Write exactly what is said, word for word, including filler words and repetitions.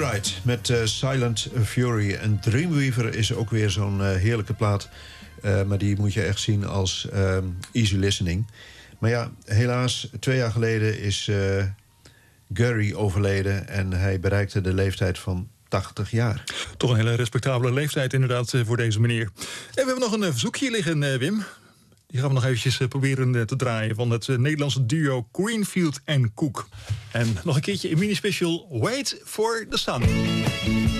Ride met uh, Silent Fury. En Dreamweaver is ook weer zo'n uh, heerlijke plaat. Uh, maar die moet je echt zien als uh, easy listening. Maar ja, helaas, twee jaar geleden is uh, Gary overleden. En hij bereikte de leeftijd van tachtig jaar. Toch een hele respectabele leeftijd inderdaad voor deze meneer. En we hebben nog een verzoekje liggen, Wim. Die gaan we nog eventjes proberen te draaien van het Nederlandse duo Greenfield en Cook. En nog een keertje een mini-special Wait for the Sun.